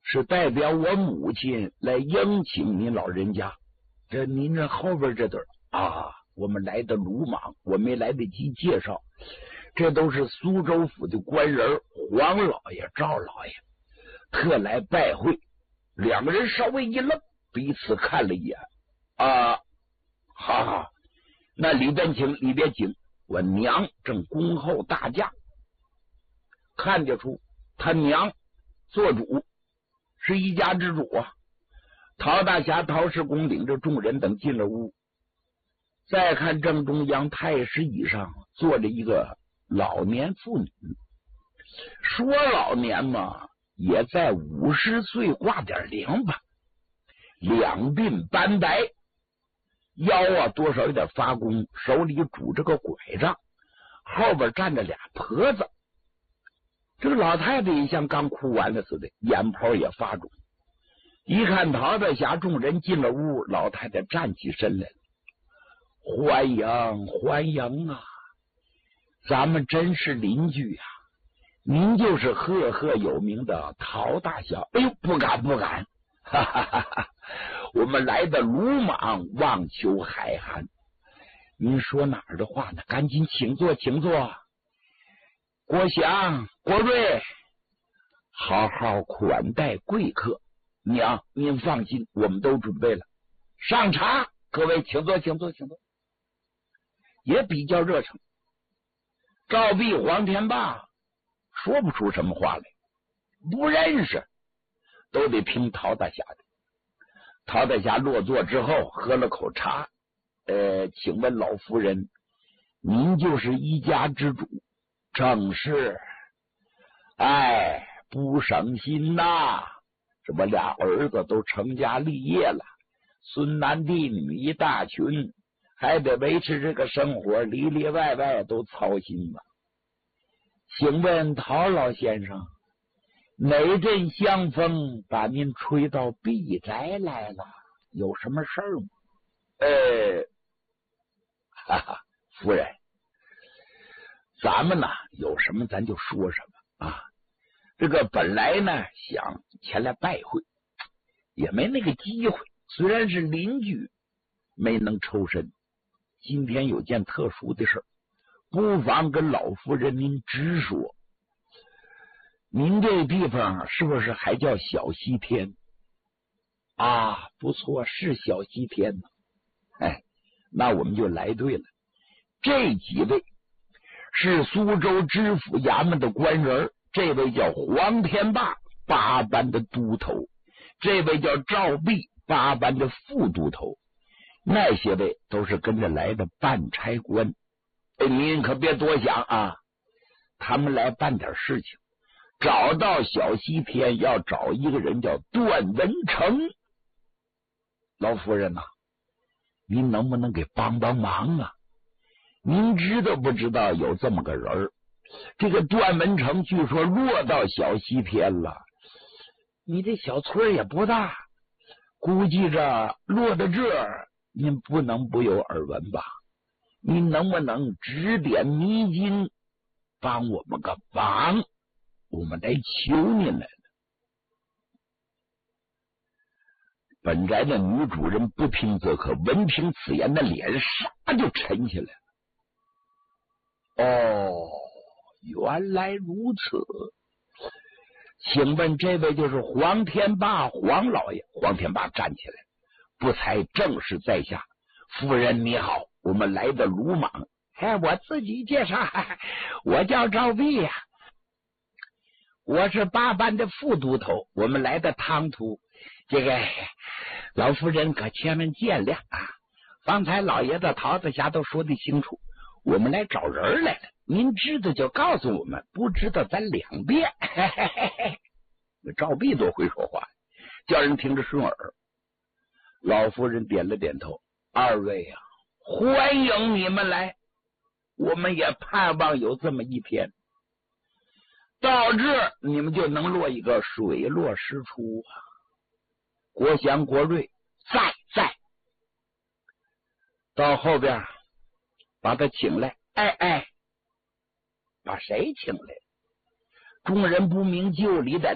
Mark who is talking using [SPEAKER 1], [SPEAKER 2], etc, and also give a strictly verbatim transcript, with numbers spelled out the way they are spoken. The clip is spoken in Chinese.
[SPEAKER 1] 是代表我母亲来迎请您老人家。这您这后边这对啊，我们来的鲁莽，我没来得及介绍，这都是苏州府的官人，黄老爷、赵老爷特来拜会。两个人稍微一愣，彼此看了一眼。啊，好好，那里边请，里边请。我娘正恭候大驾，看得出他娘做主，是一家之主啊。陶大侠、陶世公领着众人等进了屋，再看正中央太师椅上坐着一个老年妇女，说老年嘛，也在五十岁挂点零吧，两鬓斑白，腰啊多少有点发光，手里拄着个拐杖，后边站着俩婆子。这个老太太也像刚哭完了似的，眼泡也发肿。一看陶大侠众人进了屋，老太太站起身来了，欢迎欢迎啊，咱们真是邻居呀、啊！您就是赫赫有名的陶大侠。哎呦，不敢不敢，哈哈哈哈！我们来的鲁莽，望求海涵。您说哪儿的话呢？赶紧请坐，请坐。国祥、国瑞，好好款待贵客。娘，您放心，我们都准备了。上茶，各位请坐，请坐，请坐。也比较热诚。赵壁、黄天霸说不出什么话来，不认识，都得听陶大侠的。陶大侠落座之后，喝了口茶。呃，请问老夫人，您就是一家之主？正是。哎，不省心呐！这不俩儿子都成家立业了，孙男弟女一大群，还得维持这个生活，里里外外都操心吧。请问陶老先生，哪阵香风把您吹到碧宅来了？有什么事儿吗？呃，哈哈，夫人，咱们呢有什么咱就说什么啊。这个本来呢想前来拜会，也没那个机会。虽然是邻居，没能抽身。今天有件特殊的事，不妨跟老夫人您直说。您这地方是不是还叫小西天啊？不错，是小西天呢。哎，那我们就来对了。这几位是苏州知府衙门的官人，这位叫黄天霸，八班的都头；这位叫赵壁，八班的副都头。那些位都是跟着来的办差官。哎，您可别多想啊，他们来办点事情，找到小西天要找一个人叫段文成。老夫人呐、啊，您能不能给帮帮忙啊？您知道不知道有这么个人？这个段文成据说落到小西天了。你这小村也不大，估计着落到这儿，您不能不有耳闻吧？您能不能指点迷津，帮我们个忙？我们来求您来了。本宅的女主人不听则可，闻听此言，那脸唰就沉下来了。哦，原来如此。请问这位就是黄天霸黄老爷？黄天霸站起来，不才正是在下。夫人你好，我们来的鲁莽。哎，我自己介绍，我叫赵壁呀、啊，我是八班的副都头，我们来的唐突。这个老夫人可千万见谅啊！方才老爷子陶子侠都说得清楚，我们来找人来了。您知道就告诉我们，不知道咱两遍。嘿嘿嘿嘿，赵壁多会说话，叫人听着顺耳。老夫人点了点头，二位啊，欢迎你们来，我们也盼望有这么一天，到这你们就能落一个水落石出啊！国祥、国瑞在在，到后边把他请来。哎哎，把谁请来？众人不明就里，在